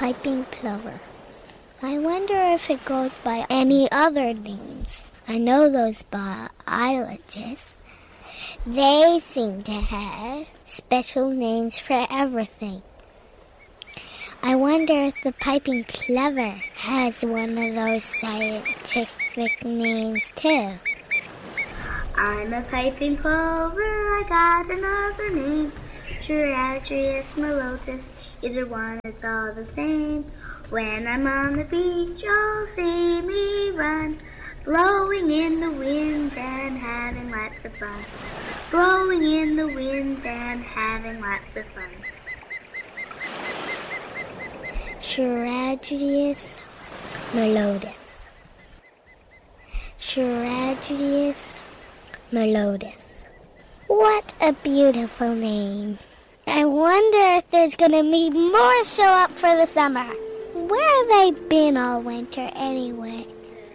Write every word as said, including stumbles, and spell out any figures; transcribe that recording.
piping plover. I wonder if it goes by any other names. I know those biologists. They seem to have special names for everything. I wonder if the piping plover has one of those scientific names too. I'm a piping plover, I got another name. Chiraltrius, Melotus, either one, it's all the same. When I'm on the beach, you'll see me run, blowing in the wind and having lots of fun. Blowing in the wind and having lots of fun. Chiraltrius Melotus. Chiraltrius Melotus. What a beautiful name. I wonder if there's going to be more show up for the summer. Where have they been all winter anyway?